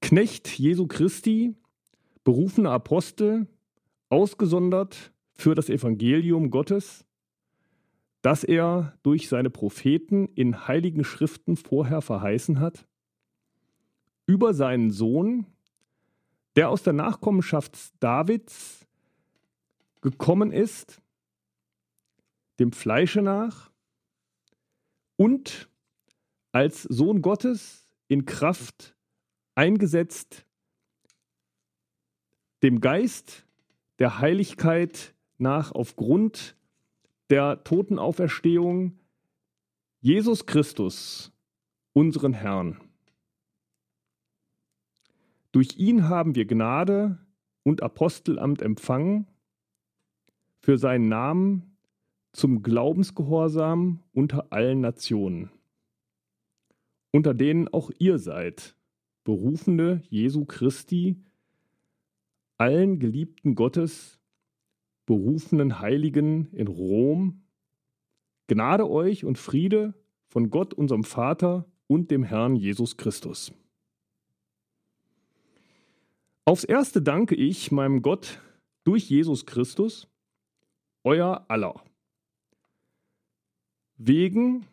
Knecht Jesu Christi, berufener Apostel, ausgesondert für das Evangelium Gottes, das er durch seine Propheten in heiligen Schriften vorher verheißen hat, über seinen Sohn, der aus der Nachkommenschaft Davids gekommen ist, dem Fleische nach, und als Sohn Gottes in Kraft eingesetzt, dem Geist der Heiligkeit nach aufgrund der Totenauferstehung Jesus Christus, unseren Herrn. Durch ihn haben wir Gnade und Apostelamt empfangen, für seinen Namen zum Glaubensgehorsam unter allen Nationen, unter denen auch ihr seid, Berufene Jesu Christi, allen Geliebten Gottes, berufenen Heiligen in Rom, Gnade euch und Friede von Gott, unserem Vater und dem Herrn Jesus Christus. Aufs Erste danke ich meinem Gott durch Jesus Christus, euer aller wegen,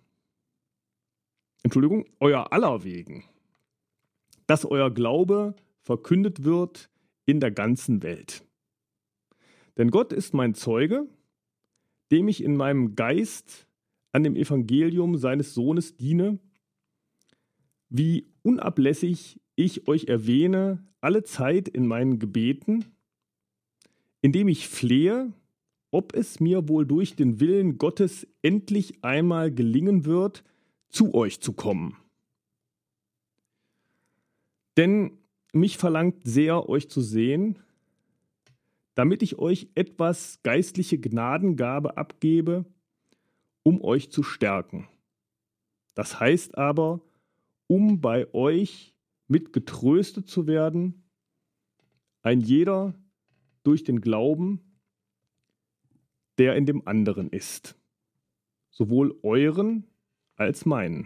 dass euer Glaube verkündet wird in der ganzen Welt. Denn Gott ist mein Zeuge, dem ich in meinem Geist an dem Evangelium seines Sohnes diene, wie unablässig ich euch erwähne, alle Zeit in meinen Gebeten, indem ich flehe, ob es mir wohl durch den Willen Gottes endlich einmal gelingen wird, zu euch zu kommen. Denn mich verlangt sehr, euch zu sehen, damit ich euch etwas geistliche Gnadengabe abgebe, um euch zu stärken. Das heißt aber, um bei euch mit getröstet zu werden, ein jeder durch den Glauben, der in dem anderen ist, sowohl euren als meinen.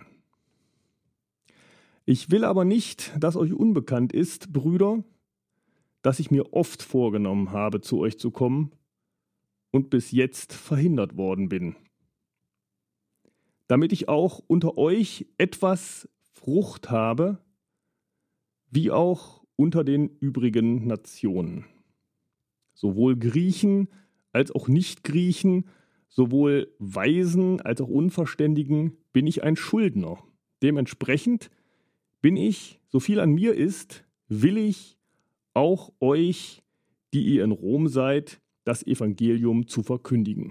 Ich will aber nicht, dass euch unbekannt ist, Brüder, dass ich mir oft vorgenommen habe, zu euch zu kommen und bis jetzt verhindert worden bin, damit ich auch unter euch etwas Frucht habe, wie auch unter den übrigen Nationen. Sowohl Griechen als auch Nicht-Griechen, sowohl Weisen als auch Unverständigen bin ich ein Schuldner. Dementsprechend bin ich, so viel an mir ist, willig, auch euch, die ihr in Rom seid, das Evangelium zu verkündigen.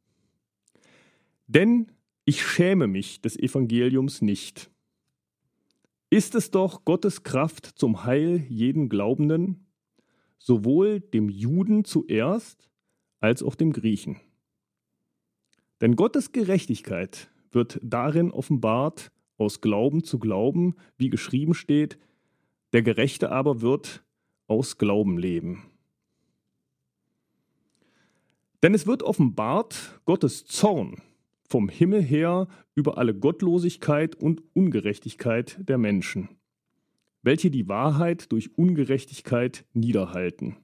Denn ich schäme mich des Evangeliums nicht. Ist es doch Gottes Kraft zum Heil jeden Glaubenden, sowohl dem Juden zuerst als auch dem Griechen. Denn Gottes Gerechtigkeit wird darin offenbart, aus Glauben zu Glauben, wie geschrieben steht, der Gerechte aber wird aus Glauben leben. Denn es wird offenbart Gottes Zorn vom Himmel her über alle Gottlosigkeit und Ungerechtigkeit der Menschen, welche die Wahrheit durch Ungerechtigkeit niederhalten.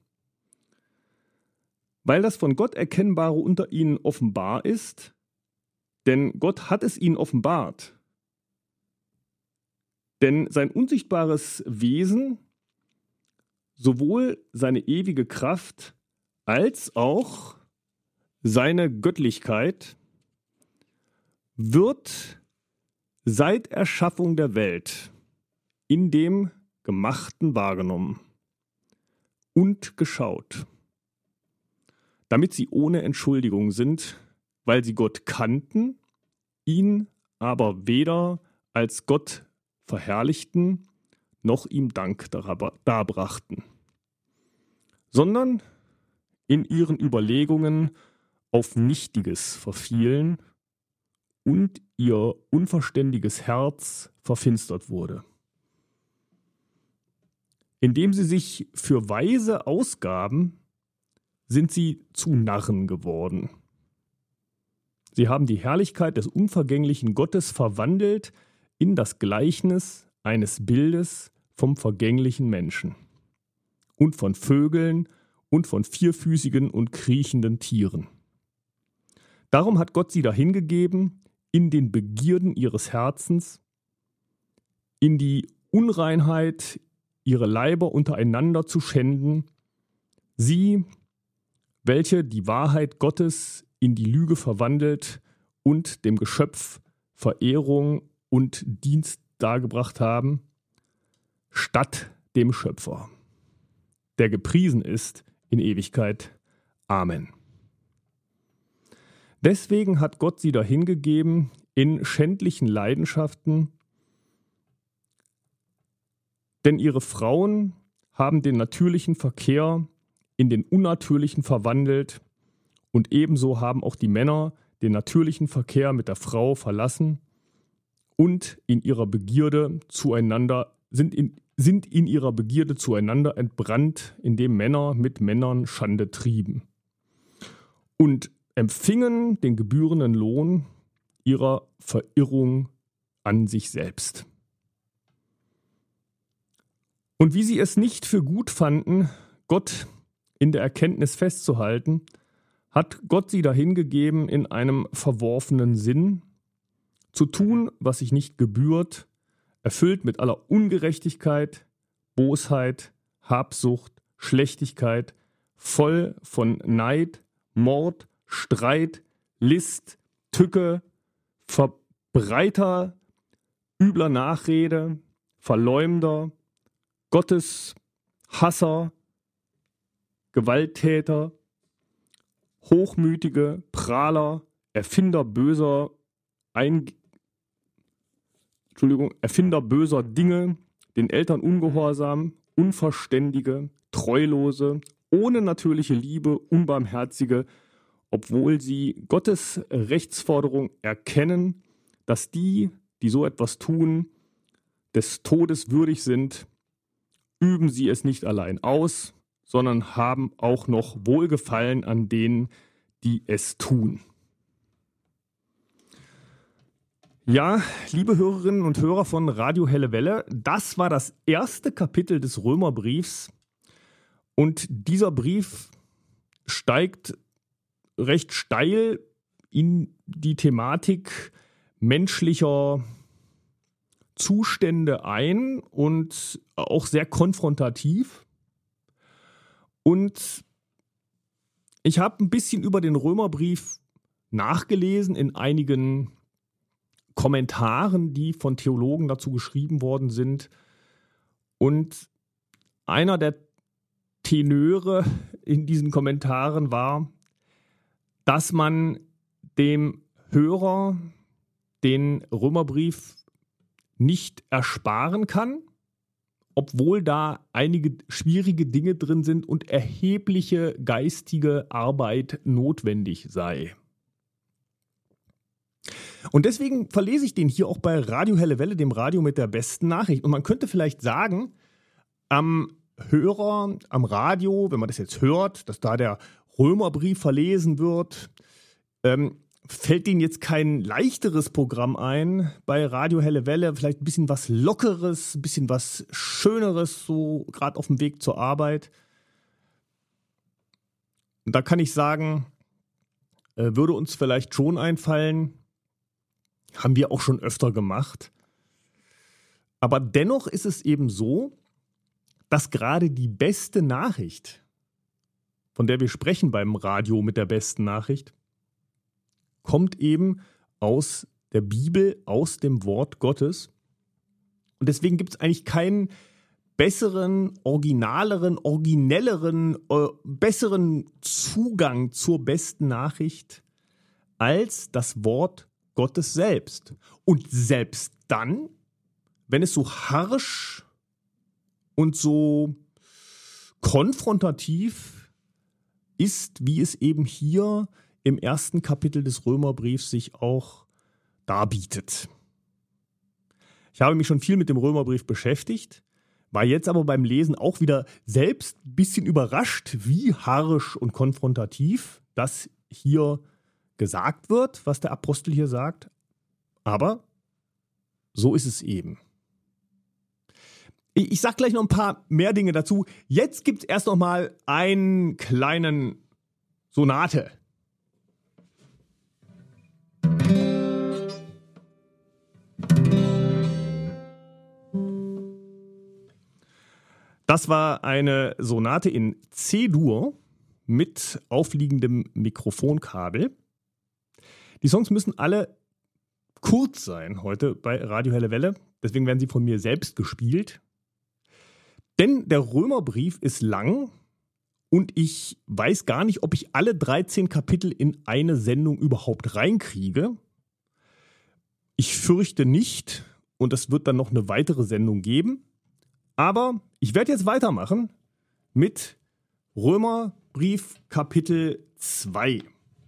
Weil das von Gott Erkennbare unter ihnen offenbar ist, denn Gott hat es ihnen offenbart. Denn sein unsichtbares Wesen, sowohl seine ewige Kraft als auch seine Göttlichkeit, wird seit Erschaffung der Welt in dem Gemachten wahrgenommen und geschaut, damit sie ohne Entschuldigung sind, weil sie Gott kannten, ihn aber weder als Gott verherrlichten, noch ihm Dank darbrachten, sondern in ihren Überlegungen auf Nichtiges verfielen und ihr unverständiges Herz verfinstert wurde. Indem sie sich für Weise ausgaben, sind sie zu Narren geworden. Sie haben die Herrlichkeit des unvergänglichen Gottes verwandelt in das Gleichnis eines Bildes vom vergänglichen Menschen und von Vögeln und von vierfüßigen und kriechenden Tieren. Darum hat Gott sie dahingegeben, in den Begierden ihres Herzens, in die Unreinheit, ihre Leiber untereinander zu schänden, sie, welche die Wahrheit Gottes in die Lüge verwandelt und dem Geschöpf Verehrung und Dienst dargebracht haben, statt dem Schöpfer, der gepriesen ist in Ewigkeit. Amen. Deswegen hat Gott sie dahingegeben in schändlichen Leidenschaften, denn ihre Frauen haben den natürlichen Verkehr in den unnatürlichen verwandelt und ebenso haben auch die Männer den natürlichen Verkehr mit der Frau verlassen und in ihrer Begierde zueinander sind in ihrer Begierde zueinander entbrannt, indem Männer mit Männern Schande trieben und empfingen den gebührenden Lohn ihrer Verirrung an sich selbst. Und wie sie es nicht für gut fanden, Gott in der Erkenntnis festzuhalten, hat Gott sie dahingegeben, in einem verworfenen Sinn zu tun, was sich nicht gebührt, erfüllt mit aller Ungerechtigkeit, Bosheit, Habsucht, Schlechtigkeit, voll von Neid, Mord, Streit, List, Tücke, Verbreiter, übler Nachrede, Verleumder, Gottes Hasser, Gewalttäter, Hochmütige, Prahler, Erfinder böser Dinge, den Eltern ungehorsam, Unverständige, Treulose, ohne natürliche Liebe, Unbarmherzige, obwohl sie Gottes Rechtsforderung erkennen, dass die so etwas tun, des Todes würdig sind, üben sie es nicht allein aus, sondern haben auch noch Wohlgefallen an denen, die es tun. Ja, liebe Hörerinnen und Hörer von Radio Helle Welle, das war das erste Kapitel des Römerbriefs und dieser Brief steigt recht steil in die Thematik menschlicher Zustände ein und auch sehr konfrontativ. Und ich habe ein bisschen über den Römerbrief nachgelesen in einigen Kommentaren, die von Theologen dazu geschrieben worden sind. Und einer der Tenöre in diesen Kommentaren war, dass man dem Hörer den Römerbrief nicht ersparen kann, obwohl da einige schwierige Dinge drin sind und erhebliche geistige Arbeit notwendig sei. Und deswegen verlese ich den hier auch bei Radio Helle Welle, dem Radio mit der besten Nachricht. Und man könnte vielleicht sagen, am Hörer, am Radio, wenn man das jetzt hört, dass da der Römerbrief verlesen wird, fällt Ihnen jetzt kein leichteres Programm ein bei Radio Helle Welle, vielleicht ein bisschen was Lockeres, ein bisschen was Schöneres, so gerade auf dem Weg zur Arbeit. Und da kann ich sagen, würde uns vielleicht schon einfallen, haben wir auch schon öfter gemacht. Aber dennoch ist es eben so, dass gerade die beste Nachricht, von der wir sprechen beim Radio mit der besten Nachricht, kommt eben aus der Bibel, aus dem Wort Gottes. Und deswegen gibt es eigentlich keinen besseren, originaleren, originelleren, besseren Zugang zur besten Nachricht als das Wort Gottes selbst. Und selbst dann, wenn es so harsch und so konfrontativ ist, wie es eben hier im ersten Kapitel des Römerbriefs sich auch darbietet. Ich habe mich schon viel mit dem Römerbrief beschäftigt, war jetzt aber beim Lesen auch wieder selbst ein bisschen überrascht, wie harsch und konfrontativ das hier gesagt wird, was der Apostel hier sagt. Aber so ist es eben. Ich sag gleich noch ein paar mehr Dinge dazu. Jetzt gibt's erst noch mal einen kleinen Sonate. Das war eine Sonate in C-Dur mit aufliegendem Mikrofonkabel. Die Songs müssen alle kurz sein heute bei Radio Helle Welle. Deswegen werden sie von mir selbst gespielt. Denn der Römerbrief ist lang und ich weiß gar nicht, ob ich alle 13 Kapitel in eine Sendung überhaupt reinkriege. Ich fürchte nicht und es wird dann noch eine weitere Sendung geben. Aber ich werde jetzt weitermachen mit Römerbrief Kapitel 2.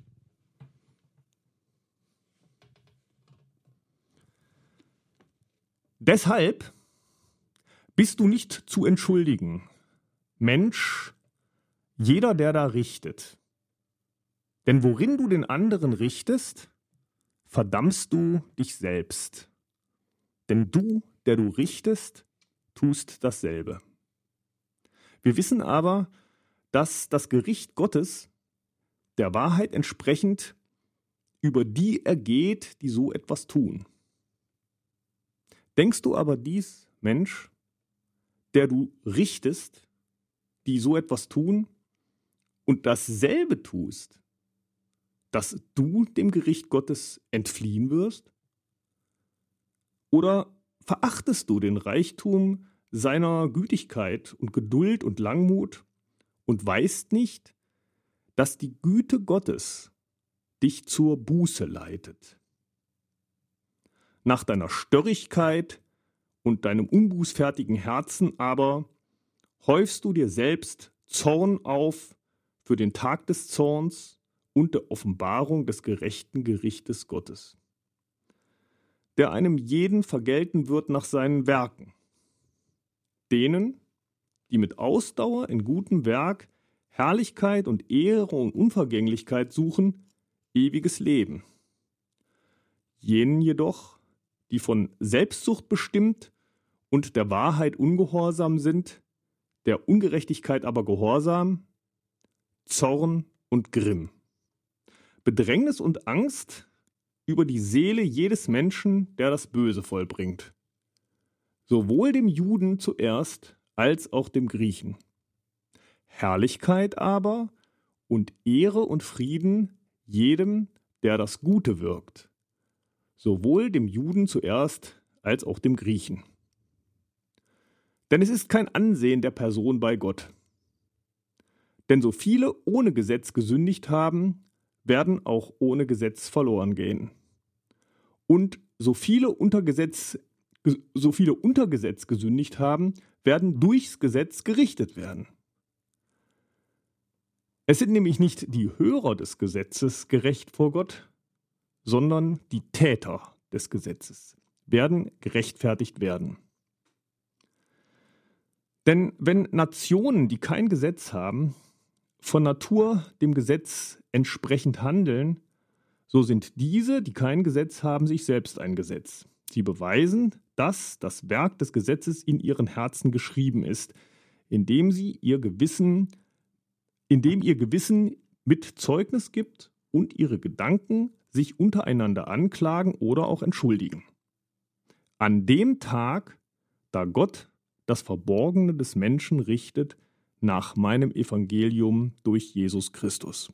Deshalb bist du nicht zu entschuldigen, Mensch, jeder, der da richtet. Denn worin du den anderen richtest, verdammst du dich selbst. Denn du, der du richtest, tust dasselbe. Wir wissen aber, dass das Gericht Gottes der Wahrheit entsprechend über die ergeht, die so etwas tun. Denkst du aber dies, Mensch, der du richtest, die so etwas tun und dasselbe tust, dass du dem Gericht Gottes entfliehen wirst? Oder verachtest du den Reichtum seiner Gütigkeit und Geduld und Langmut und weißt nicht, dass die Güte Gottes dich zur Buße leitet? Nach deiner Störrigkeit und deinem unbußfertigen Herzen aber häufst du dir selbst Zorn auf für den Tag des Zorns und der Offenbarung des gerechten Gerichtes Gottes, der einem jeden vergelten wird nach seinen Werken, denen, die mit Ausdauer in gutem Werk Herrlichkeit und Ehre und Unvergänglichkeit suchen, ewiges Leben. Jenen jedoch, die von Selbstsucht bestimmt und der Wahrheit ungehorsam sind, der Ungerechtigkeit aber gehorsam, Zorn und Grimm, Bedrängnis und Angst über die Seele jedes Menschen, der das Böse vollbringt, sowohl dem Juden zuerst als auch dem Griechen. Herrlichkeit aber und Ehre und Frieden jedem, der das Gute wirkt, sowohl dem Juden zuerst als auch dem Griechen. Denn es ist kein Ansehen der Person bei Gott. Denn so viele ohne Gesetz gesündigt haben, werden auch ohne Gesetz verloren gehen. Und so viele unter Gesetz gesündigt haben, werden durchs Gesetz gerichtet werden. Es sind nämlich nicht die Hörer des Gesetzes gerecht vor Gott, sondern die Täter des Gesetzes werden gerechtfertigt werden. Denn wenn Nationen, die kein Gesetz haben, von Natur dem Gesetz entsprechend handeln, so sind diese, die kein Gesetz haben, sich selbst ein Gesetz. Sie beweisen, dass das Werk des Gesetzes in ihren Herzen geschrieben ist, indem ihr Gewissen mit Zeugnis gibt und ihre Gedanken sich untereinander anklagen oder auch entschuldigen. An dem Tag, da Gott das Verborgene des Menschen richtet, nach meinem Evangelium durch Jesus Christus.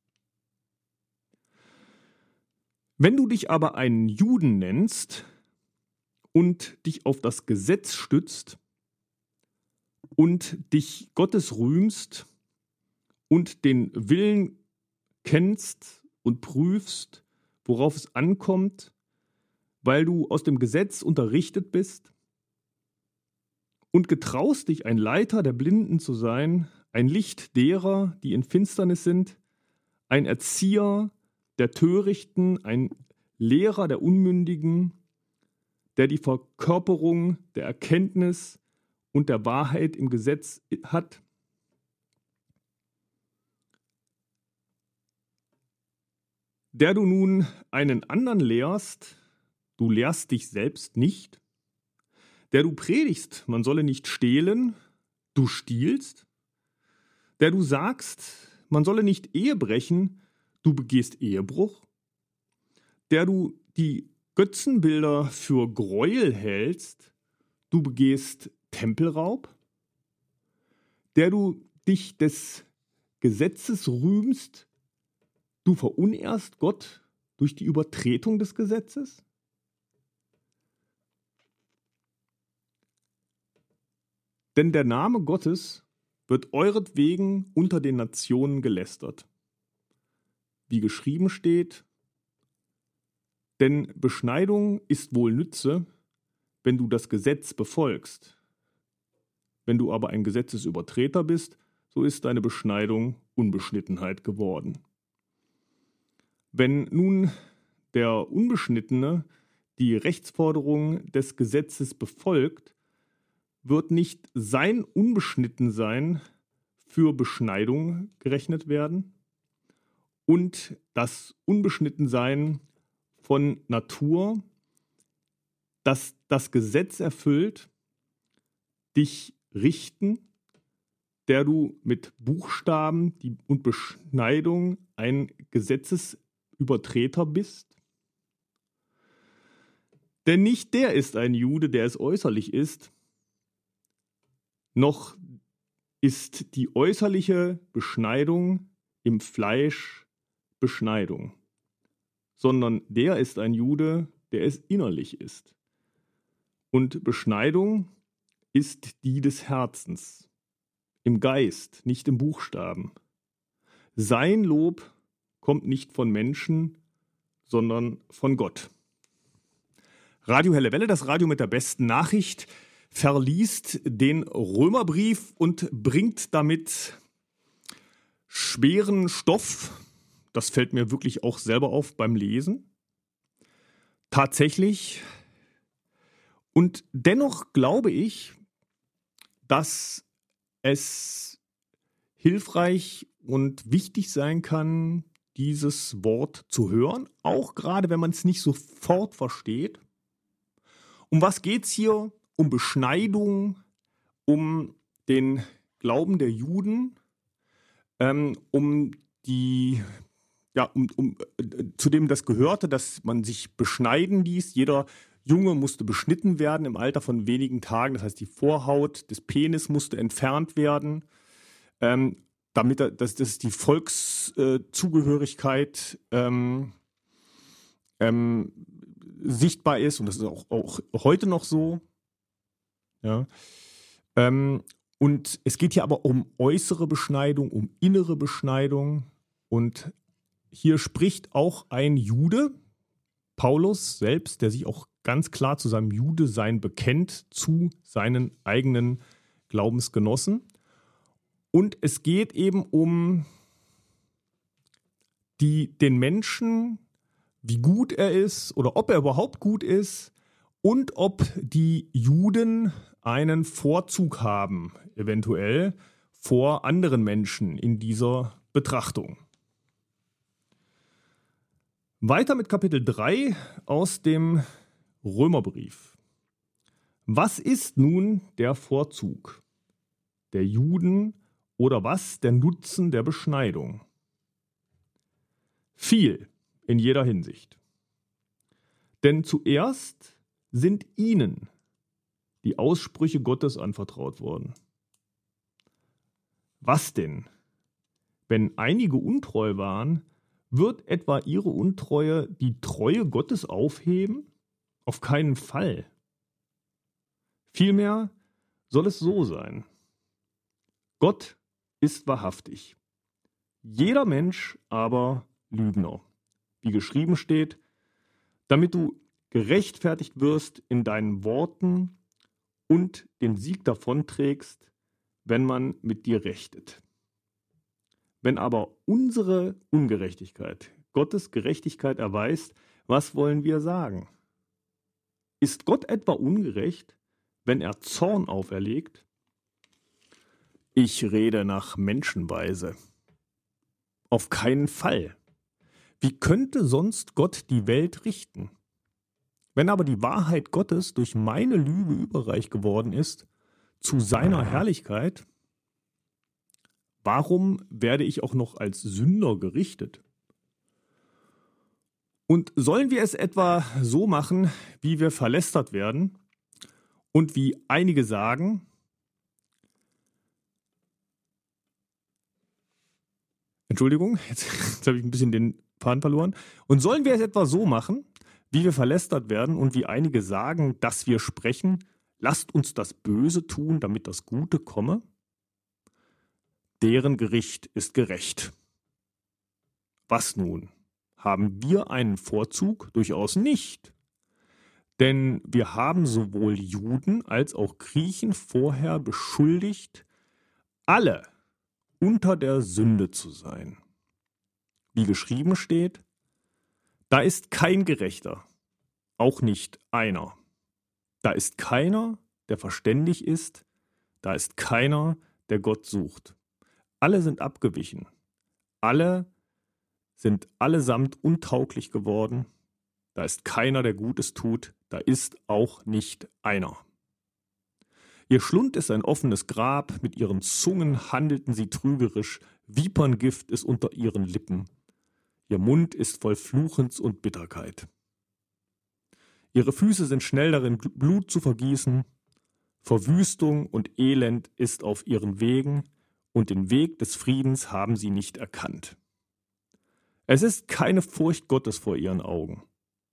Wenn du dich aber einen Juden nennst und dich auf das Gesetz stützt und dich Gottes rühmst und den Willen kennst und prüfst, worauf es ankommt, weil du aus dem Gesetz unterrichtet bist und getraust dich, ein Leiter der Blinden zu sein, ein Licht derer, die in Finsternis sind, ein Erzieher der Törichten, ein Lehrer der Unmündigen, der die Verkörperung der Erkenntnis und der Wahrheit im Gesetz hat, der du nun einen anderen lehrst, du lehrst dich selbst nicht, der du predigst, man solle nicht stehlen, du stiehlst, der du sagst, man solle nicht Ehe brechen, du begehst Ehebruch, der du die Götzenbilder für Gräuel hältst, du begehst Tempelraub, der du dich des Gesetzes rühmst, du verunehrst Gott durch die Übertretung des Gesetzes? Denn der Name Gottes wird euretwegen unter den Nationen gelästert. Wie geschrieben steht, denn Beschneidung ist wohl Nütze, wenn du das Gesetz befolgst. Wenn du aber ein Gesetzesübertreter bist, so ist deine Beschneidung Unbeschnittenheit geworden. Wenn nun der Unbeschnittene die Rechtsforderung des Gesetzes befolgt, wird nicht sein Unbeschnittensein für Beschneidung gerechnet werden und das Unbeschnittensein von Natur, das das Gesetz erfüllt, dich richten, der du mit Buchstaben und Beschneidung ein Gesetzesübertreter bist? Denn nicht der ist ein Jude, der es äußerlich ist, noch ist die äußerliche Beschneidung im Fleisch Beschneidung, sondern der ist ein Jude, der es innerlich ist. Und Beschneidung ist die des Herzens, im Geist, nicht im Buchstaben. Sein Lob kommt nicht von Menschen, sondern von Gott. Radio Helle Welle, das Radio mit der besten Nachricht, verliest den Römerbrief und bringt damit schweren Stoff. Das fällt mir wirklich auch selber auf beim Lesen. Tatsächlich. Und dennoch glaube ich, dass es hilfreich und wichtig sein kann, dieses Wort zu hören, auch gerade wenn man es nicht sofort versteht. Um was geht es hier? Um Beschneidung, um den Glauben der Juden, zu dem das gehörte, dass man sich beschneiden ließ. Jeder Junge musste beschnitten werden im Alter von wenigen Tagen. Das heißt, die Vorhaut des Penis musste entfernt werden, dass die Volkszugehörigkeit sichtbar ist. Und das ist auch heute noch so. Ja. Und es geht hier aber um äußere Beschneidung, um innere Beschneidung. Und hier spricht auch ein Jude, Paulus selbst, der sich auch ganz klar zu seinem Judesein bekennt, zu seinen eigenen Glaubensgenossen. Und es geht eben um den Menschen, wie gut er ist oder ob er überhaupt gut ist und ob die Juden einen Vorzug haben, eventuell vor anderen Menschen in dieser Betrachtung. Weiter mit Kapitel 3 aus dem Römerbrief. Was ist nun der Vorzug der Juden oder was der Nutzen der Beschneidung? Viel in jeder Hinsicht. Denn zuerst sind ihnen die Aussprüche Gottes anvertraut worden. Was denn? Wenn einige untreu waren, wird etwa ihre Untreue die Treue Gottes aufheben? Auf keinen Fall. Vielmehr soll es so sein. Gott ist wahrhaftig, jeder Mensch aber Lügner. Wie geschrieben steht, damit du gerechtfertigt wirst in deinen Worten und den Sieg davonträgst, wenn man mit dir rechtet. Wenn aber unsere Ungerechtigkeit Gottes Gerechtigkeit erweist, was wollen wir sagen? Ist Gott etwa ungerecht, wenn er Zorn auferlegt? Ich rede nach Menschenweise. Auf keinen Fall. Wie könnte sonst Gott die Welt richten? Wenn aber die Wahrheit Gottes durch meine Lüge überreich geworden ist, zu seiner Herrlichkeit, warum werde ich auch noch als Sünder gerichtet? Und sollen wir es etwa so machen, wie wir verlästert werden und wie einige sagen, Entschuldigung, jetzt habe ich ein bisschen den Faden verloren. Und sollen wir es etwa so machen, wie wir verlästert werden und wie einige sagen, dass wir sprechen, lasst uns das Böse tun, damit das Gute komme? Deren Gericht ist gerecht. Was nun? Haben wir einen Vorzug? Durchaus nicht. Denn wir haben sowohl Juden als auch Griechen vorher beschuldigt, alle unter der Sünde zu sein. Wie geschrieben steht, da ist kein Gerechter, auch nicht einer. Da ist keiner, der verständig ist, da ist keiner, der Gott sucht. Alle sind abgewichen, alle sind allesamt untauglich geworden, da ist keiner, der Gutes tut, da ist auch nicht einer. Ihr Schlund ist ein offenes Grab, mit ihren Zungen handelten sie trügerisch, Viperngift ist unter ihren Lippen. Ihr Mund ist voll Fluchens und Bitterkeit. Ihre Füße sind schnell darin, Blut zu vergießen. Verwüstung und Elend ist auf ihren Wegen, und den Weg des Friedens haben sie nicht erkannt. Es ist keine Furcht Gottes vor ihren Augen.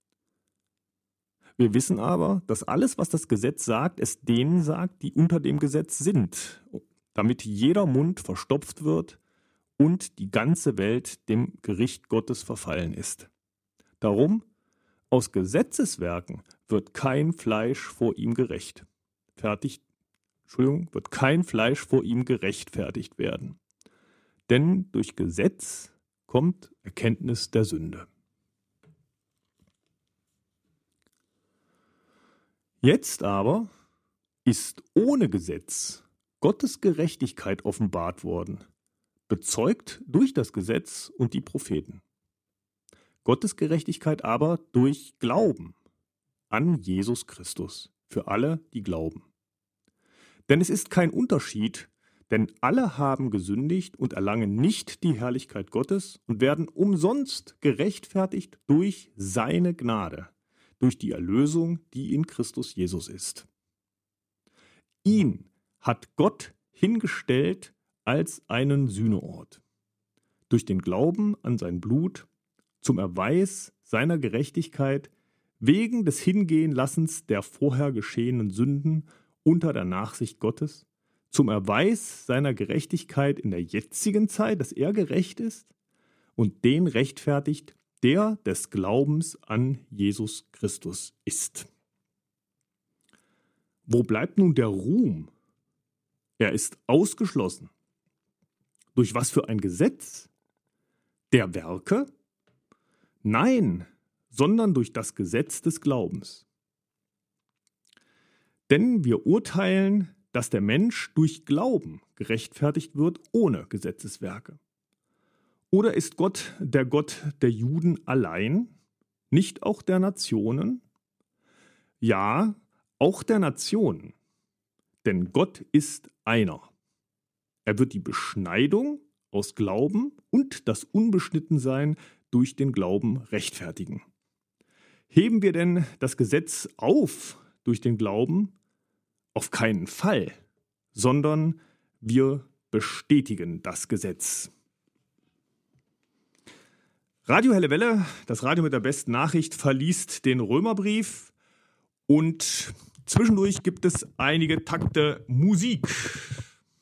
Wir wissen aber, dass alles, was das Gesetz sagt, es denen sagt, die unter dem Gesetz sind, damit jeder Mund verstopft wird und die ganze Welt dem Gericht Gottes verfallen ist. Darum, aus Gesetzeswerken wird kein Fleisch vor ihm wird kein Fleisch vor ihm gerechtfertigt werden. Denn durch Gesetz kommt Erkenntnis der Sünde. Jetzt aber ist ohne Gesetz Gottes Gerechtigkeit offenbart worden, bezeugt durch das Gesetz und die Propheten. Gottes Gerechtigkeit aber durch Glauben an Jesus Christus, für alle, die glauben. Denn es ist kein Unterschied, denn alle haben gesündigt und erlangen nicht die Herrlichkeit Gottes und werden umsonst gerechtfertigt durch seine Gnade, durch die Erlösung, die in Christus Jesus ist. Ihn hat Gott hingestellt als einen Sühneort, durch den Glauben an sein Blut, zum Erweis seiner Gerechtigkeit, wegen des Hingehenlassens der vorher geschehenen Sünden unter der Nachsicht Gottes, zum Erweis seiner Gerechtigkeit in der jetzigen Zeit, dass er gerecht ist und den rechtfertigt, der des Glaubens an Jesus Christus ist. Wo bleibt nun der Ruhm? Er ist ausgeschlossen. Durch was für ein Gesetz? Der Werke? Nein, sondern durch das Gesetz des Glaubens. Denn wir urteilen, dass der Mensch durch Glauben gerechtfertigt wird ohne Gesetzeswerke. Oder ist Gott der Juden allein, nicht auch der Nationen? Ja, auch der Nationen. Denn Gott ist einer. Er wird die Beschneidung aus Glauben und das Unbeschnittensein durch den Glauben rechtfertigen. Heben wir denn das Gesetz auf durch den Glauben? Auf keinen Fall, sondern wir bestätigen das Gesetz. Radio Helle Welle, das Radio mit der besten Nachricht, verliest den Römerbrief und zwischendurch gibt es einige Takte Musik.